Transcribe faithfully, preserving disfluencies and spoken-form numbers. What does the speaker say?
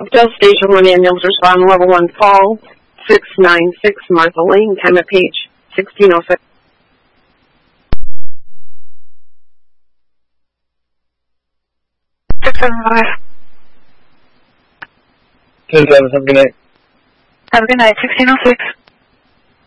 Oakdale Station one ambulance respond level one call, six nine six Martha Lane, Kemet Page, sixteen oh six. six seven five. ten seven, have a good night. Have a good night, sixteen oh six.